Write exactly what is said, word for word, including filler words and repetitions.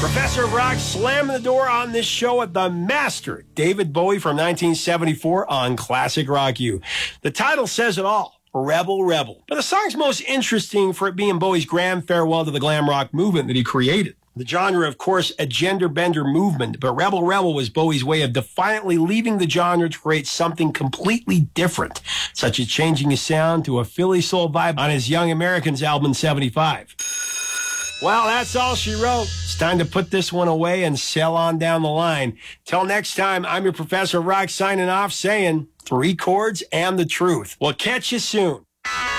Professor of Rock slamming the door on this show at the master, David Bowie from nineteen seventy-four on Classic Rock U. The title says it all. Rebel, Rebel. But the song's most interesting for it being Bowie's grand farewell to the glam rock movement that he created. The genre, of course, a gender-bender movement, but Rebel Rebel was Bowie's way of defiantly leaving the genre to create something completely different, such as changing his sound to a Philly soul vibe on his Young Americans album in seventy-five. Well, that's all she wrote. It's time to put this one away and sail on down the line. Till next time, I'm your Professor of Rock signing off saying three chords and the truth. We'll catch you soon.